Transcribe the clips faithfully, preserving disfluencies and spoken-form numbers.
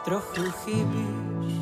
trochu chybíš.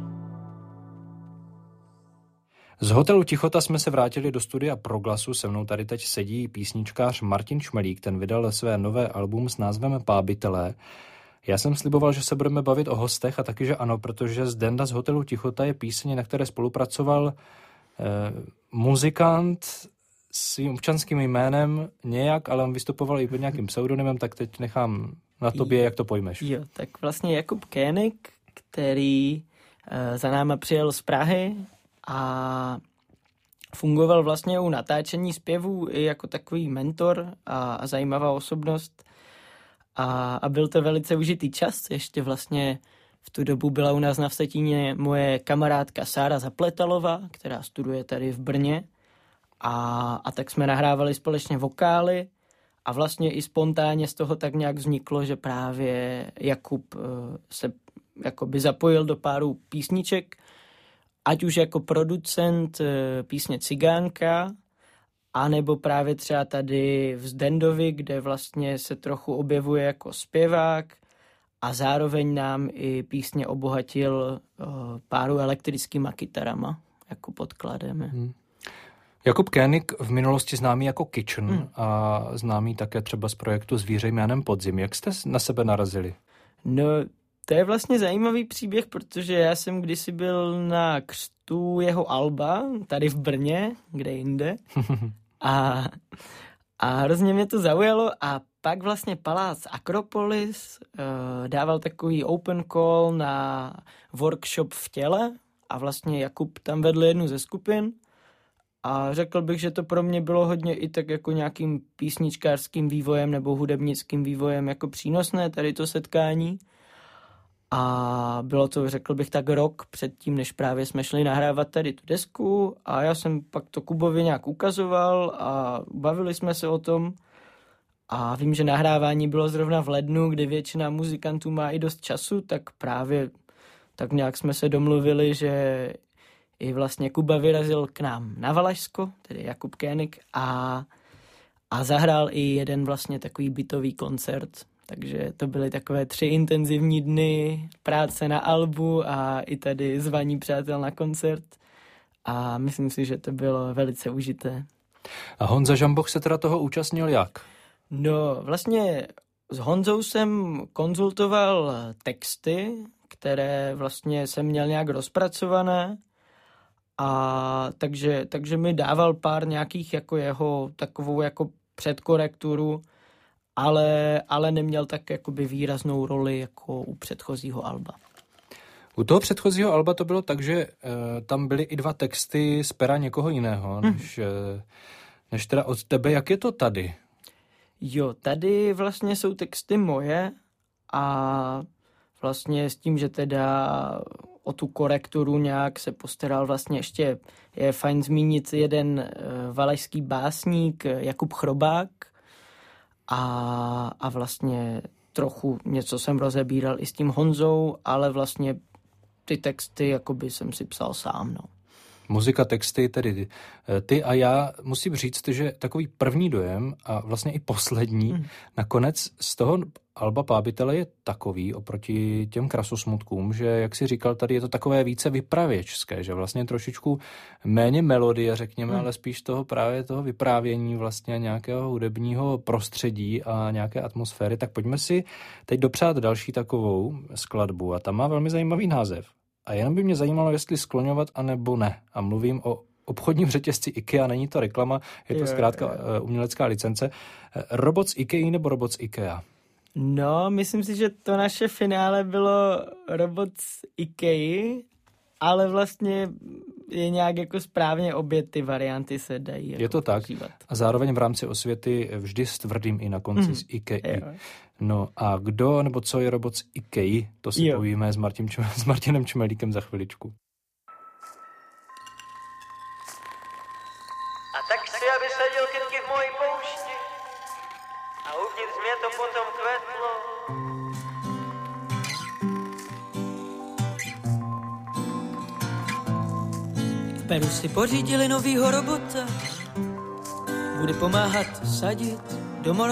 Z hotelu Tichota jsme se vrátili do studia Proglasu. Se mnou tady teď sedí písničkář Martin Čmelík. Ten vydal své nové album s názvem Pábitelé. Já jsem sliboval, že se budeme bavit o hostech a taky, že ano, protože z Denda z hotelu Tichota je píseň, na které spolupracoval eh, muzikant s svým občanským jménem nějak, ale on vystupoval i pod nějakým pseudonymem, tak teď nechám na tobě, jak to pojmeš. Jo, tak vlastně Jakub Kénik, který eh, za náma přijel z Prahy a fungoval vlastně u natáčení zpěvů i jako takový mentor a, a zajímavá osobnost. A, a byl to velice užitý čas. Ještě vlastně v tu dobu byla u nás na Vsetíně moje kamarádka Sára Zapletalová, která studuje tady v Brně. A, a tak jsme nahrávali společně vokály a vlastně i spontánně z toho tak nějak vzniklo, že právě Jakub uh, se jakoby zapojil do páru písniček, ať už jako producent uh, písně Cigánka, anebo právě třeba tady v Zdendovi, kde vlastně se trochu objevuje jako zpěvák a zároveň nám i písně obohatil uh, páru elektrickýma kytarama jako podkladem. Hmm. Jakub Kénik v minulosti známý jako Kitchen hmm. a známý také třeba z projektu Zvíře jménem Podzim. Jak jste na sebe narazili? No, to je vlastně zajímavý příběh, protože já jsem kdysi byl na křtu jeho alba tady v Brně, kde jinde. A, a hrozně mě to zaujalo a pak vlastně Palác Akropolis uh, dával takový open call na workshop v těle a vlastně Jakub tam vedl jednu ze skupin a řekl bych, že to pro mě bylo hodně i tak jako nějakým písničkářským vývojem nebo hudebnickým vývojem jako přínosné tady to setkání. A bylo to, řekl bych, tak rok předtím, než právě jsme šli nahrávat tady tu desku a já jsem pak to Kubovi nějak ukazoval a bavili jsme se o tom a vím, že nahrávání bylo zrovna v lednu, kdy většina muzikantů má i dost času, tak právě tak nějak jsme se domluvili, že i vlastně Kuba vyrazil k nám na Valašsko, tedy Jakub Kénik a, a zahrál i jeden vlastně takový bytový koncert. Takže to byly takové tři intenzivní dny práce na albu a i tady zvaní přátel na koncert a myslím si, že to bylo velice užité. A Honza Žamboch se teda toho účastnil jak? No vlastně s Honzou jsem konzultoval texty, které vlastně jsem měl nějak rozpracované a takže, takže mi dával pár nějakých jako jeho takovou jako předkorekturu, Ale, ale neměl tak jakoby výraznou roli jako u předchozího alba. U toho předchozího alba to bylo tak, že e, tam byly i dva texty z pera někoho jiného, hmm. než, e, než teda od tebe. Jak je to tady? Jo, tady vlastně jsou texty moje a vlastně s tím, že teda o tu korekturu nějak se postaral vlastně ještě, je fajn zmínit jeden e, valašský básník Jakub Chrobák, A, a vlastně trochu něco jsem rozebíral i s tím Honzou, ale vlastně ty texty jakoby jsem si psal sám, no. Muzika, texty, tedy ty a já musím říct, že takový první dojem a vlastně i poslední hmm. nakonec z toho alba Pábitele je takový oproti těm Krasosmutkům, že jak si říkal, tady je to takové více vypravěčské, že vlastně trošičku méně melodie, řekněme, hmm. ale spíš toho právě toho vyprávění vlastně nějakého hudebního prostředí a nějaké atmosféry. Tak pojďme si teď dopřát další takovou skladbu a ta má velmi zajímavý název. A jenom by mě zajímalo, jestli skloňovat, anebo ne. A mluvím o obchodním řetězci IKEA, není to reklama, je to jo, zkrátka jo. umělecká licence. Robot z IKEA nebo robot z IKEA? No, myslím si, že to naše finále bylo robot z IKEA, ale vlastně je nějak jako správně obě ty varianty se dají. Jako je to tak. používat. A zároveň v rámci osvěty vždy s tvrdým i na konci mm. z IKEA. Jo. No a kdo nebo co je robot z IKEA, to si jo. povíme s, Martin, s Martinem Čmelíkem za chviličku. A tak si, aby seděl kytky v mojí poušti a uvnitř mě to potom kvetlo. V Peru si pořídili novýho robota, bude pomáhat sadit do